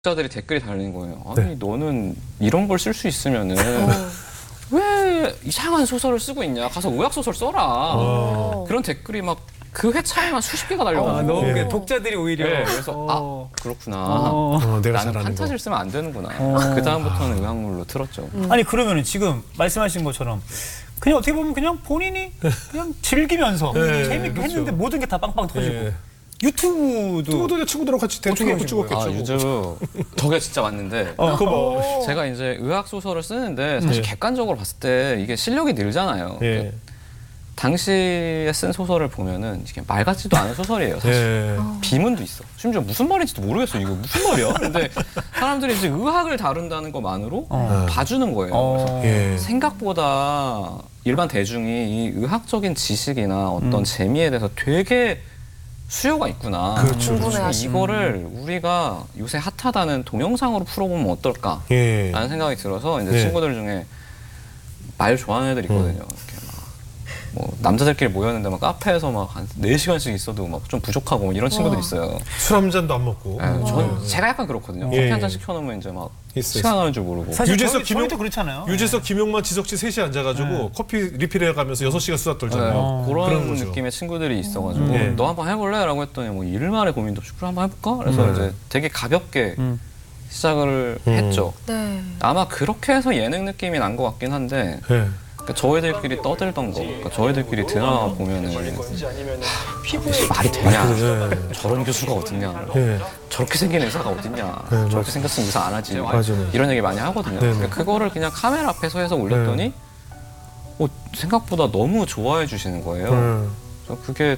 자들이 댓글이 달리는 거예요. 아니 네. 너는 이런 걸 쓸 수 있으면은 왜 이상한 소설을 쓰고 있냐? 가서 의학 소설 써라. 그런 댓글이 막 그 회 차이만 수십 개가 달려가지고. 너무 예. 독자들이 오히려 네, 그래서 그렇구나. 내가 나는 잘하는 판타지를 거. 쓰면 안 되는구나. 그 다음부터는 의학물로 틀었죠. 아니 그러면은 지금 말씀하신 것처럼 그냥 어떻게 보면 그냥 본인이 그냥 즐기면서 네, 재밌게 그렇죠. 했는데 모든 게 다 빵빵 터지고 예. 유튜브도 친구들 친구들하고 같이 대충 어떻게 하고 하신 찍었겠죠. 아 유튜브 저게 진짜 맞는데 그거 뭐. 제가 이제 의학 소설을 쓰는데 사실 예. 객관적으로 봤을 때 이게 실력이 늘잖아요. 예. 당시에 쓴 소설을 보면은 이게 말 같지도 않은 소설이에요. 사실. 예. 비문도 있어. 심지어 무슨 말인지도 모르겠어. 이거 무슨 말이야? 근데 사람들이 이제 의학을 다룬다는 것만으로 봐주는 거예요. 그래서 예. 생각보다 일반 대중이 이 의학적인 지식이나 어떤 재미에 대해서 되게 수요가 있구나. 그렇죠. 이거를 우리가 요새 핫하다는 동영상으로 풀어보면 어떨까? 예. 라는 생각이 들어서 이제 예. 친구들 중에 말 좋아하는 애들 있거든요. 이렇게 막 뭐 남자들끼리 모였는데 막 카페에서 막 한 4시간씩 있어도 막 좀 부족하고 뭐 이런 친구들 있어요. 술 한 잔도 안 먹고. 제가 약간 그렇거든요. 예. 커피 한 잔 시켜놓으면 이제 막 있어, 시간 가는 줄 모르고. 사실 유재석, 저희도 그렇잖아요. 유재석, 김용만, 지석씨 셋이 앉아가지고 커피 리필해 가면서 6시간 수다 네, 떨잖아요. 그런 그런 거죠. 느낌의 친구들이 있어가지고 예. 너 한번 해볼래? 라고 했더니 뭐 일말의 고민도 없이 그래 한번 해볼까? 그래서 이제 되게 가볍게 시작을 했죠. 네. 아마 그렇게 해서 예능 느낌이 난 것 같긴 한데 예. 그러니까 저희들끼리 떠들던 거, 그러니까 저희들끼리 드라마 보면은 말이 되냐? 저런 교수가 어딨냐? 예. 저렇게 생긴 의사가 어딨냐? 네, 저렇게 생겼으면 의사 안 하지. 맞아요. 이런 얘기 많이 하거든요. 네네. 그러니까 그거를 그냥 카메라 앞에서 해서 올렸더니 생각보다 너무 좋아해 주시는 거예요. 그래서 그게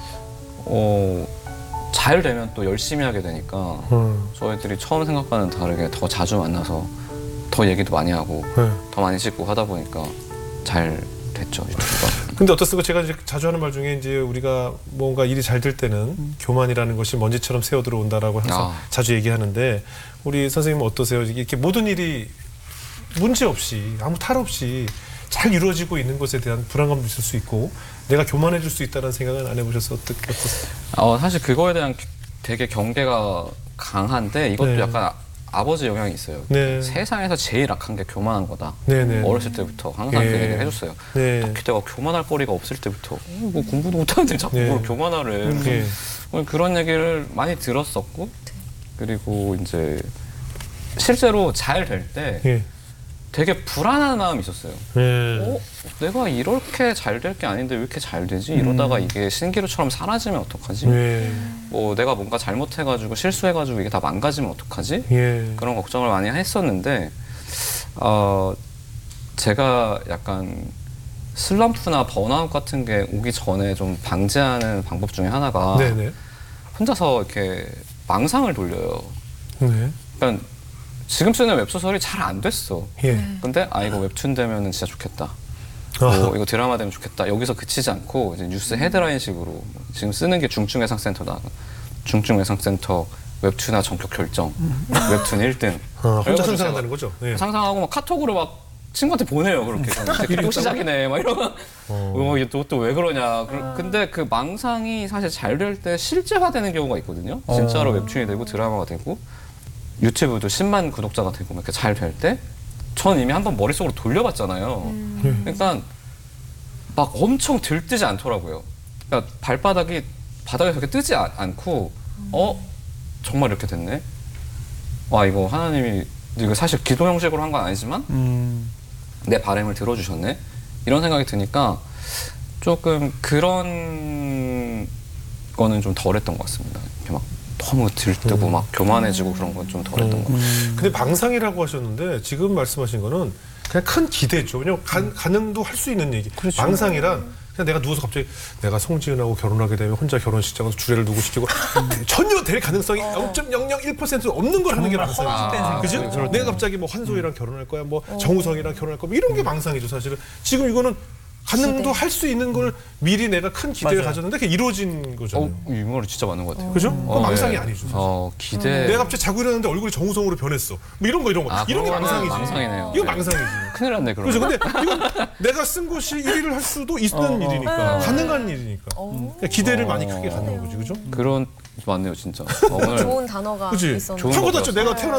잘 되면 또 열심히 하게 되니까 저희들이 처음 생각과는 다르게 더 자주 만나서 더 얘기도 많이 하고 더 많이 찍고 하다 보니까 잘 됐죠, 유튜브가. 근데 어떻습니까? 제가 이제 자주 하는 말 중에 이제 우리가 뭔가 일이 잘 될 때는 교만이라는 것이 먼지처럼 새어 들어온다라고 항상 자주 얘기하는데 우리 선생님은 어떠세요? 이렇게 모든 일이 문제 없이 아무 탈 없이 잘 이루어지고 있는 것에 대한 불안감도 있을 수 있고 내가 교만해질 수 있다는 생각은 안 해보셔서 어떠세요? 사실 그거에 대한 되게 경계가 강한데 이것도 네. 약간 아버지 영향이 있어요. 네. 세상에서 제일 악한 게 교만한 거다. 네네. 어렸을 때부터 항상 예. 그 얘기를 해줬어요. 네. 특히 내가 교만할 거리가 없을 때부터 뭐 공부도 못하는데 자꾸 네. 뭘 교만하래. 예. 그런 얘기를 많이 들었었고 그리고 이제 실제로 잘 될 때 예. 되게 불안한 마음이 있었어요. 예. 내가 이렇게 잘 될 게 아닌데 왜 이렇게 잘 되지? 이러다가 이게 신기루처럼 사라지면 어떡하지? 예. 뭐 내가 뭔가 잘못해가지고 실수해가지고 이게 다 망가지면 어떡하지? 예. 그런 걱정을 많이 했었는데 제가 약간 슬럼프나 번아웃 같은 게 오기 전에 좀 방지하는 방법 중에 하나가 네네. 혼자서 이렇게 망상을 돌려요. 네. 그러니까 지금 쓰는 웹소설이 잘 안 됐어. 예. 근데 이거 웹툰 되면은 진짜 좋겠다. 아. 이거 드라마 되면 좋겠다. 여기서 그치지 않고 이제 뉴스 헤드라인식으로 지금 쓰는 게 중증외상센터다. 중증외상센터 웹툰화 전격 결정. 웹툰 1등. 혼자 상상한다는 거죠. 예. 상상하고 막 카톡으로 막 친구한테 보내요. 그렇게. 또 시작이네. 막 이러면 이게 또 왜 그러냐. 근데 그 망상이 사실 잘 될 때 실제화되는 경우가 있거든요. 진짜로 웹툰이 되고 드라마가 되고 유튜브도 10만 구독자가 되고 이렇게 잘 될 때 전 이미 한번 머릿속으로 돌려봤잖아요. 그러니까 막 엄청 들뜨지 않더라고요. 그러니까 발바닥이 바닥에 그렇게 뜨지 않고 정말 이렇게 됐네. 와 이거 하나님이 이거 사실 기도 형식으로 한 건 아니지만 내 바람을 들어주셨네. 이런 생각이 드니까 조금 그런 거는 좀 덜했던 것 같습니다. 이렇게 막 너무 들뜨고 막 교만해지고 그런 건 좀 덜했던 것 같아요. 근데 망상이라고 하셨는데 지금 말씀하신 거는 그냥 큰 기대죠. 왜냐면 가능도 할 수 있는 얘기. 그렇죠. 망상이란 그냥 내가 누워서 갑자기 내가 송지은하고 결혼하게 되면 혼자 결혼식장에서 주례를 누구 시키고 전혀 될 가능성이 0.001% 없는 걸 하는 게 망상이죠. 그죠? 내가 갑자기 뭐 환소희랑 결혼할 거야, 뭐 정우성이랑 결혼할 거야, 뭐 이런 게 망상이죠, 사실은. 지금 이거는 가능도 할 수 있는 걸 미리 내가 큰 기대를 맞아요. 가졌는데 그게 이루어진 거잖아요. 이 말이 진짜 맞는 것 같아요. 그죠? 그건 망상이 아니죠. 사실. 기대. 내가 갑자기 자고 일어났는데 얼굴이 정우성으로 변했어. 뭐 이런 거. 이런 게 그거는 망상이지. 망상이네요. 이거 네. 망상이지. 큰일 났네 그러면. 그렇죠. 근데 이건 내가 쓴 것이 1위를 할 수도 있는 일이니까. 가능한 일이니까. 그러니까 기대를 많이 크게 갖는 거지. 그죠? 맞네요, 진짜. 오늘 좋은 단어가 그치? 있었는데. 좋은 타고 거 다쳐. 내가 배웠어요. 태어난